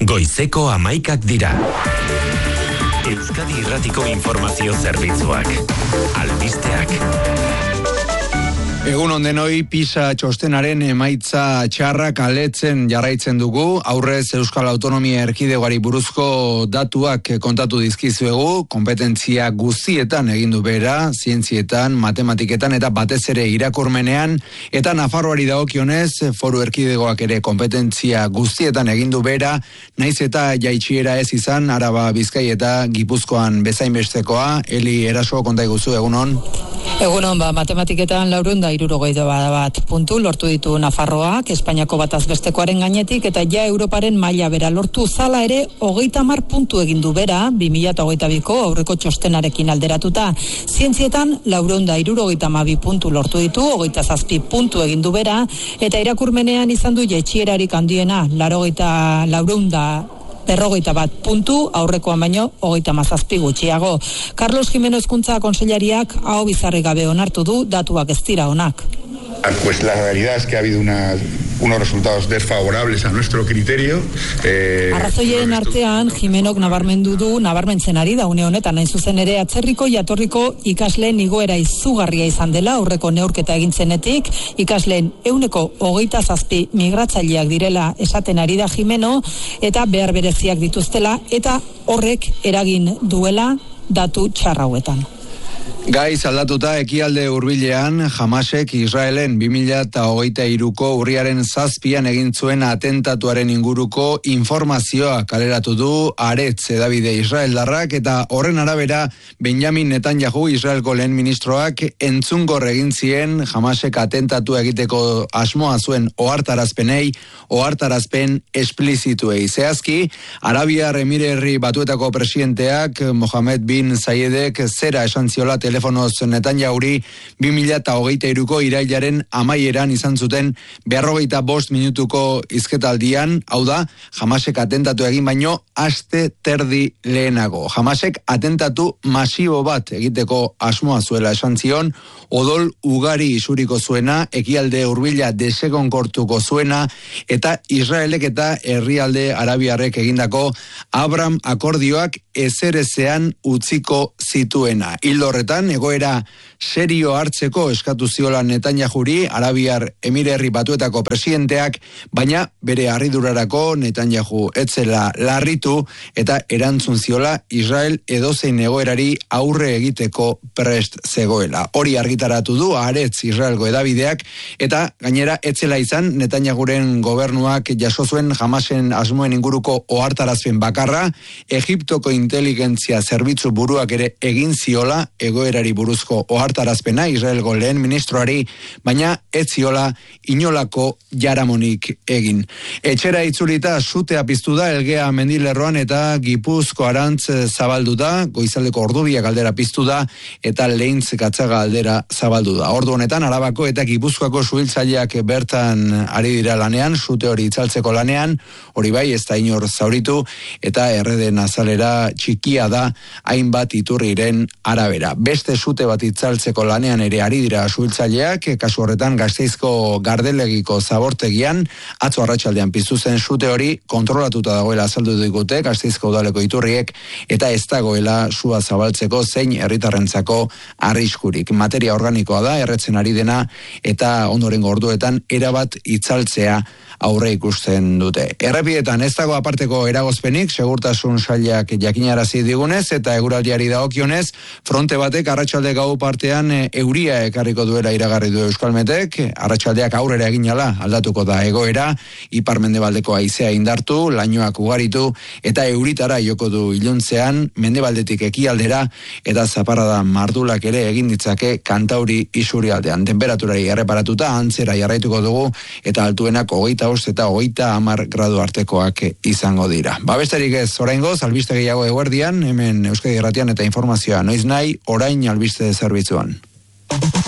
Goizeko 11:00 dira. Euskadi Irratiko Informazio Zerbitzuak. Albisteak. Egun ondenoi, PISA txostenaren emaitza txarrak aletzen jarraitzen dugu. Aurrez Euskal Autonomia Erkidegoari buruzko datuak kontatu dizkizuegu, kompetentzia guztietan egindu behera, zientzietan, matematiketan eta batez ere irakurmenean, eta Nafarroari dagokionez, Foru Erkidegoak ere kompetentzia guztietan egindu behera, naiz eta jaitsiera ez izan, Araba, Bizkai eta Gipuzkoan bezainbestekoa. Eli Eraso, konta iguzu, egunon? Egunon, matematiketan 461 puntu lortu ditu Nafarroak, Espainiako bataz bestekoaren gainetik, eta ja Europaren maila bera lortu zala ere 30 puntu egindu bera, 2022ko aurreko txostenarekin alderatuta. Zientzietan 462 puntu lortu ditu, 27 puntu egindu bera, eta irakurmenean izan du jaitsierarik handiena, 451 puntu, aurrekoan baino 37 gutxiago. Carlos Jimeno Hezkuntza Kontseilariak aho bizarri gabe onartu du, datuak ez dira onak. Pues la realidad es que ha habido unos resultados desfavorables a nuestro criterio. Arrazoien artean, Jimenok nabarmentzen ari da une honetan, hain zuzen ere atzerriko jatorriko ikasleen igoera izugarria izan dela aurreko neurketa egin zenetik, ikasleen 27 migratzaileak direla esaten ari da Jimeno, eta behar bereziak dituztela, eta horrek eragin duela datu txarra hauetan. Gaiz aldatuta ekialde hurbilean, Hamasek Israelen 2023ko urriaren 7an egin zuen atentatuaren inguruko informazioa kaleratu du Haaretz hedabide israeldarrak, eta horren arabera Benjamin Netanyahu, Israelko lehen ministroak, entzungor egin zien Hamasek atentatu egiteko asmoa zuen ohartarazpen esplizituei. Zehazki, Arabiar Emirerri Batuetako presidenteak Mohammed bin Zayedek zera esan ziola telefonoz Netanyahuri 2023ko irailaren amaieran izan zuten 45 minutuko hizketaldian, hau da, Hamasek atentatu egin baino aste terdi lehenago. Hamasek atentatu masibo bat egiteko asmoa zuela esan zion, odol ugari isuriko zuena, ekialde hurbila desegonkortuko zuena, eta Israelek eta herrialde arabiarrek egindako Abraham akordioak ezerezean utziko zituena. Hildo horretan, egoera serio hartzeko eskatu ziola Netanyahuri, Arabiar Emirerri Batuetako presidenteak, baina bere harridurarako Netanyahu etzela larritu eta erantzun ziola Israel edozein egoerari aurre egiteko prest zegoela. Hori argitaratu du Haaretz Israelgo hedabideak, eta gainera etzela izan Netanyahuren gobernuak jaso zuen Hamasen asmoen inguruko ohartarazpen bakarra, Egiptoko inteligentzia zerbitzu buruak ere egin ziola egoerari buruzko ohartarazpena Israelgo lehen ministroari, baina ez ziola inolako jaramonik egin. Etxera itzulita sutea piztu da Elgea mendilerroan eta Gipuzkoarantz zabaldu da, goizaldeko ordubiak aldera piztu da, eta Leintz Gatzaga aldera zabaldu da. Ordu honetan Arabako eta Gipuzkoako suhiltzaileak bertan ari dira lanean, sute hori itzaltzeko lanean, hori bai ez da inor zauritu, eta erreden azalera txikia da hainbat iturriren arabera. Beste sute bat itzaltzeko lanean ere ari dira suhiltzaileak, kasu horretan Gasteizko Gardelegiko zabortegian, atzo arratsaldean piztu zen sute hori kontrolatuta dagoela azaldu digute Gasteizko udaleko iturriek, eta ez dagoela sua zabaltzeko zein herritarrentzako arriskurik. Materia organikoa da, erretzen ari dena, eta ondorengo orduetan erabat itzaltzea aurre ikusten dute. Errepidetan ez dago aparteko eragozpenik, segurtasun sailak jakinarazi digunez, eta eguraldiari dagokionez, fronte batek arratsalde gau partean euria ekarriko duela iragarri du Euskalmetek, arratsaldeak aurrera eginala aldatuko da egoera, ipar-mendebaldeko haizea indartu, lainoak ugaritu, eta euritara joko du iluntzean, mendebaldetik ekialdera, eta zaparrada mardulak ere egin ditzake Kantauri isurialdean. Temperaturari erreparatuta, antzera jarraituko dugu, eta altuenak 25 eta 30 gradu artekoak izango dira. Besterik ez, oraingoz, albiste gehiago eguerdian, hemen Euskadi Irratian eta informazioa noiz nahi, orain albiste zerbitzuan.